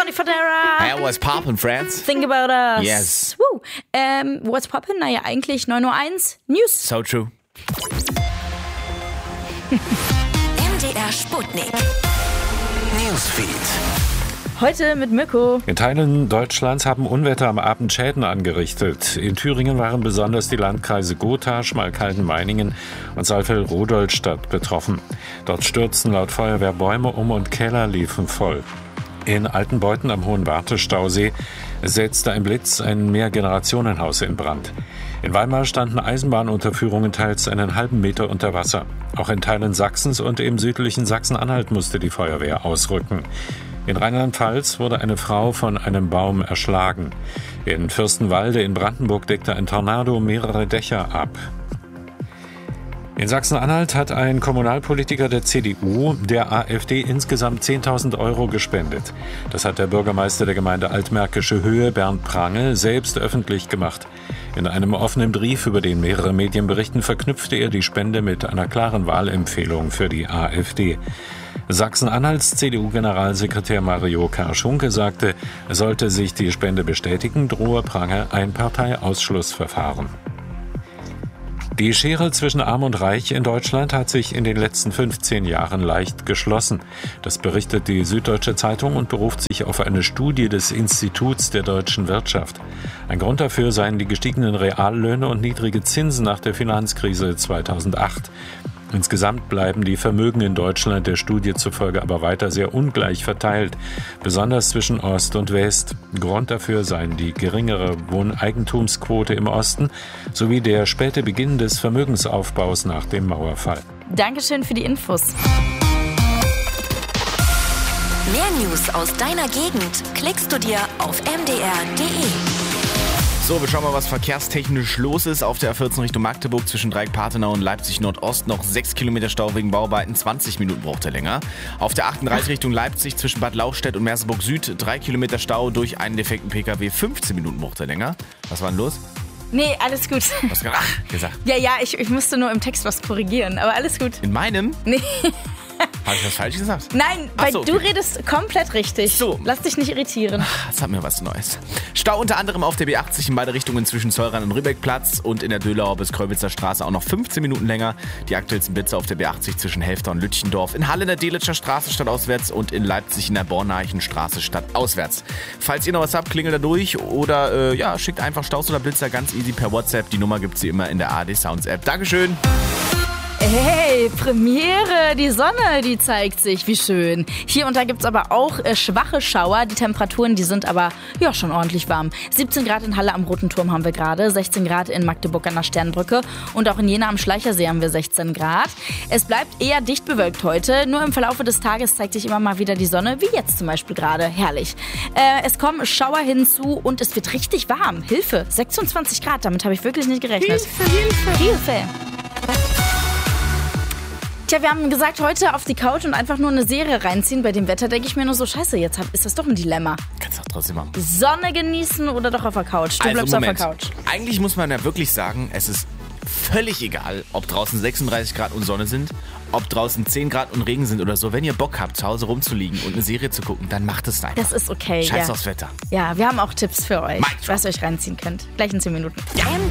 Johnny Fodera. Hey, what's poppin', friends? Think about us. Yes. Woo. What's poppin'? Naja, eigentlich 9:01 Uhr News. So true. MDR Sputnik. Newsfeed. Heute mit Mirko. In Teilen Deutschlands haben Unwetter am Abend Schäden angerichtet. In Thüringen waren besonders die Landkreise Gotha, Schmalkalden-Meiningen und Saalfeld-Rudolstadt betroffen. Dort stürzten laut Feuerwehr Bäume um und Keller liefen voll. In Altenbeuthen am Hohen Wartestausee setzte ein Blitz ein Mehrgenerationenhaus in Brand. In Weimar standen Eisenbahnunterführungen teils einen halben Meter unter Wasser. Auch in Teilen Sachsens und im südlichen Sachsen-Anhalt musste die Feuerwehr ausrücken. In Rheinland-Pfalz wurde eine Frau von einem Baum erschlagen. In Fürstenwalde in Brandenburg deckte ein Tornado mehrere Dächer ab. In Sachsen-Anhalt hat ein Kommunalpolitiker der CDU der AfD insgesamt 10.000 € gespendet. Das hat der Bürgermeister der Gemeinde Altmärkische Höhe, Bernd Prange, selbst öffentlich gemacht. In einem offenen Brief, über den mehrere Medien berichten, verknüpfte er die Spende mit einer klaren Wahlempfehlung für die AfD. Sachsen-Anhalts CDU-Generalsekretär Mario Karschunke sagte, sollte sich die Spende bestätigen, drohe Prange ein Parteiausschlussverfahren. Die Schere zwischen Arm und Reich in Deutschland hat sich in den letzten 15 Jahren leicht geschlossen. Das berichtet die Süddeutsche Zeitung und beruft sich auf eine Studie des Instituts der deutschen Wirtschaft. Ein Grund dafür seien die gestiegenen Reallöhne und niedrige Zinsen nach der Finanzkrise 2008. Insgesamt bleiben die Vermögen in Deutschland der Studie zufolge aber weiter sehr ungleich verteilt, besonders zwischen Ost und West. Grund dafür seien die geringere Wohneigentumsquote im Osten sowie der späte Beginn des Vermögensaufbaus nach dem Mauerfall. Dankeschön für die Infos. Mehr News aus deiner Gegend klickst du dir auf mdr.de. So, wir schauen mal, was verkehrstechnisch los ist. Auf der A14 Richtung Magdeburg zwischen Dreieck-Partenau und Leipzig-Nordost noch 6 Kilometer Stau wegen Bauarbeiten, 20 Minuten braucht er länger. Auf der 38 Richtung Leipzig zwischen Bad Lauchstädt und Merseburg Süd 3 Kilometer Stau durch einen defekten PKW, 15 Minuten braucht er länger. Was war denn los? Nee, alles gut. Was gesagt? Ja, ich musste nur im Text was korrigieren, aber alles gut. In meinem? Nee. Habe ich was falsch gesagt? Nein, Ach so, weil du redest komplett richtig. So. Lass dich nicht irritieren. Jetzt haben wir was Neues. Stau unter anderem auf der B80 in beide Richtungen zwischen Zollern und Rübeckplatz und in der Dölauer bis Kröwitzer Straße auch noch 15 Minuten länger. Die aktuellsten Blitze auf der B80 zwischen Helfter und Lütchendorf, in Halle in der Delitscher Straße stadtauswärts und in Leipzig in der Borneichen-Straße stadtauswärts. Falls ihr noch was habt, klingelt da durch oder schickt einfach Staus oder Blitzer ganz easy per WhatsApp. Die Nummer gibt's wie immer in der ARD Sounds App. Dankeschön! Hey, Premiere, die Sonne, die zeigt sich, wie schön. Hier und da gibt's aber auch schwache Schauer. Die Temperaturen, die sind aber schon ordentlich warm. 17 Grad in Halle am Roten Turm haben wir gerade, 16 Grad in Magdeburg an der Sternbrücke und auch in Jena am Schleichersee haben wir 16 Grad. Es bleibt eher dicht bewölkt heute, nur im Verlaufe des Tages zeigt sich immer mal wieder die Sonne, wie jetzt zum Beispiel gerade. Herrlich. Es kommen Schauer hinzu und es wird richtig warm. Hilfe, 26 Grad, damit habe ich wirklich nicht gerechnet. Hilfe. Tja, wir haben gesagt, heute auf die Couch und einfach nur eine Serie reinziehen. Bei dem Wetter denke ich mir nur so, scheiße, jetzt ist das doch ein Dilemma. Kannst du auch trotzdem machen. Sonne genießen oder doch auf der Couch? Du bleibst Moment. auf der Couch. Eigentlich muss man ja wirklich sagen, es ist völlig egal, ob draußen 36 Grad und Sonne sind, ob draußen 10 Grad und Regen sind oder so. Wenn ihr Bock habt, zu Hause rumzuliegen und eine Serie zu gucken, dann macht es einfach. Das ist okay, Scheiß aufs Wetter. Ja, wir haben auch Tipps für euch, Mike, was ihr euch reinziehen könnt. Gleich in 10 Minuten. Ja.